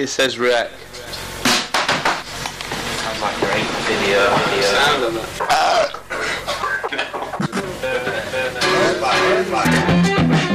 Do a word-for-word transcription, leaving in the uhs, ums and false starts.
It says react. Sounds like great video. video. Sound of it.